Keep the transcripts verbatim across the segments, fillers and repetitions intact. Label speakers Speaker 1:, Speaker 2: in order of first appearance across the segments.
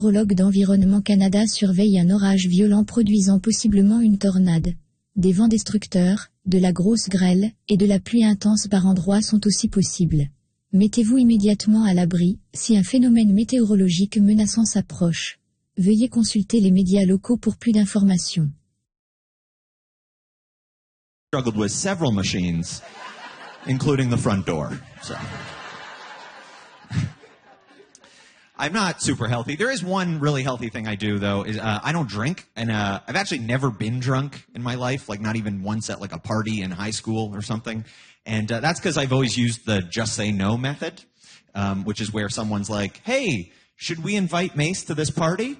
Speaker 1: Météorologues d'Environnement Canada surveillent un orage violent produisant possiblement une tornade. Des vents destructeurs, de la grosse grêle, et de la pluie intense par endroits sont aussi possibles. Mettez-vous immédiatement à l'abri, si un phénomène météorologique menaçant s'approche. Veuillez consulter les médias locaux pour plus d'informations.
Speaker 2: Struggled with several machines, including the front door. So. I'm not super healthy. There is one really healthy thing I do, though, is uh, I don't drink, and uh, I've actually never been drunk in my life, like not even once at like a party in high school or something. And uh, that's because I've always used the just say no method, um, which is where someone's like, hey, should we invite Mace to this party?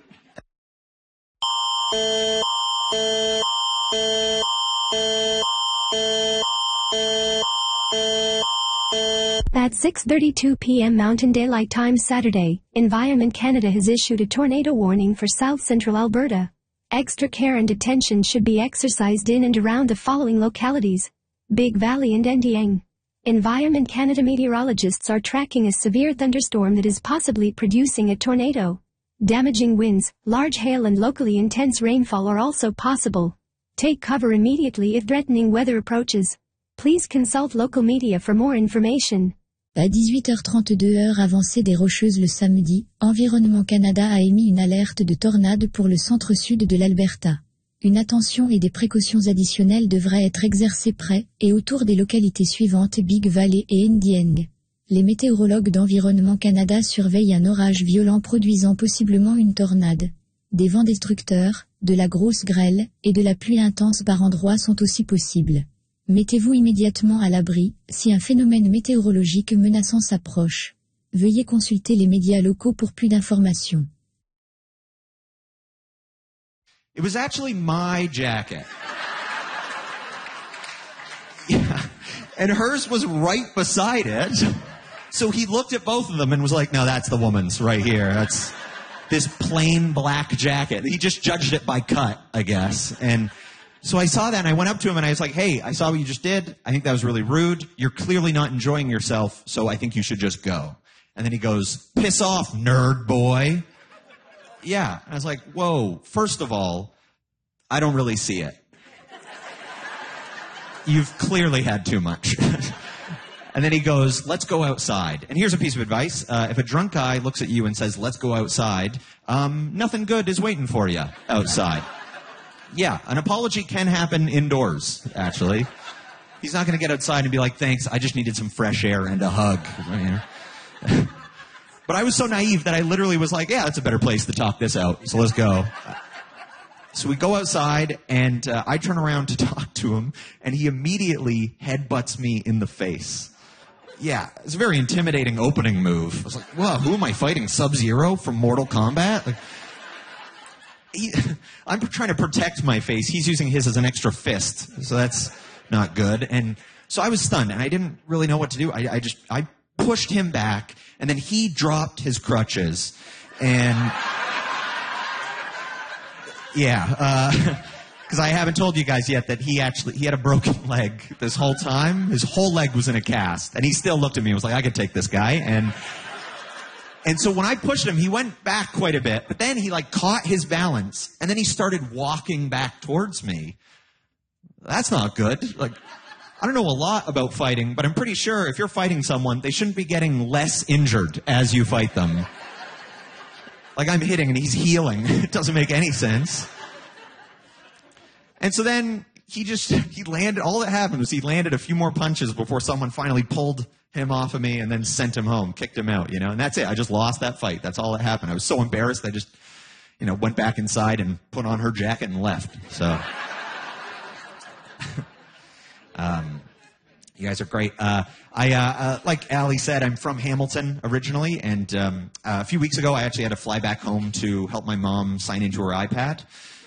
Speaker 3: At six thirty-two p m Mountain Daylight Time Saturday, Environment Canada has issued a tornado warning for south-central Alberta. Extra care and attention should be exercised in and around the following localities: Big Valley and Endiang. Environment Canada meteorologists are tracking a severe thunderstorm that is possibly producing a tornado. Damaging winds, large hail and locally intense rainfall are also possible. Take cover immediately if threatening weather approaches. Please consult local media for more information.
Speaker 1: À dix-huit heures trente-deux heure avancée des Rocheuses le samedi, Environnement Canada a émis une alerte de tornade pour le centre-sud de l'Alberta. Une attention et des précautions additionnelles devraient être exercées près et autour des localités suivantes Big Valley et Endiang. Les météorologues d'Environnement Canada surveillent un orage violent produisant possiblement une tornade. Des vents destructeurs, de la grosse grêle, et de la pluie intense par endroits sont aussi possibles. Mettez-vous immédiatement à l'abri, si un phénomène météorologique menaçant s'approche. Veuillez consulter les médias locaux pour plus d'informations.
Speaker 2: It was actually my jacket. Yeah. And hers was right beside it. So he looked at both of them and was like, no, that's the woman's right here. That's this plain black jacket. He just judged it by cut, I guess. And so I saw that and I went up to him and I was like, hey, I saw what you just did. I think that was really rude. You're clearly not enjoying yourself, so I think you should just go. And then he goes, piss off, nerd boy. Yeah. And I was like, whoa, first of all, I don't really see it. You've clearly had too much. And then he goes, let's go outside. And here's a piece of advice. Uh, if a drunk guy looks at you and says, let's go outside, um, nothing good is waiting for you outside. Yeah, an apology can happen indoors, actually. He's not going to get outside and be like, thanks, I just needed some fresh air and a hug. But I was so naive that I literally was like, yeah, that's a better place to talk this out, so let's go. So we go outside, and uh, I turn around to talk to him, and he immediately headbutts me in the face. Yeah, it's a very intimidating opening move. I was like, whoa, who am I fighting? Sub-Zero from Mortal Kombat? Like, he, I'm trying to protect my face. He's using his as an extra fist, so that's not good. And so I was stunned, and I didn't really know what to do. I, I just, I pushed him back, and then he dropped his crutches, and yeah, because uh, I haven't told you guys yet that he actually, he had a broken leg this whole time. His whole leg was in a cast, and he still looked at me and was like, I could take this guy, and And so when I pushed him, he went back quite a bit, but then he like caught his balance, and then he started walking back towards me. That's not good. Like, I don't know a lot about fighting, but I'm pretty sure if you're fighting someone, they shouldn't be getting less injured as you fight them. Like, I'm hitting and he's healing. It doesn't make any sense. And so then he just, he landed, all that happened was he landed a few more punches before someone finally pulled him off of me and then sent him home, kicked him out, you know, and that's it. I just lost that fight. That's all that happened. I was so embarrassed, I just, you know, went back inside and put on her jacket and left. So, um, you guys are great. Uh, I, uh, uh, like Allie said, I'm from Hamilton originally, and um, uh, a few weeks ago, I actually had to fly back home to help my mom sign into her iPad.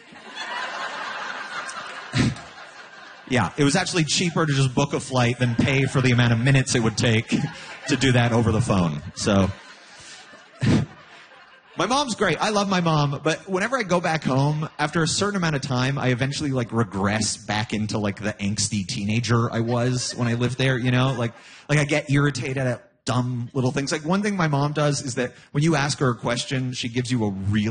Speaker 2: Yeah, it was actually cheaper to just book a flight than pay for the amount of minutes it would take to do that over the phone. So, my mom's great. I love my mom, but whenever I go back home, after a certain amount of time, I eventually like regress back into like the angsty teenager I was when I lived there, you know? Like, like I get irritated at dumb little things. Like one thing my mom does is that when you ask her a question, she gives you a really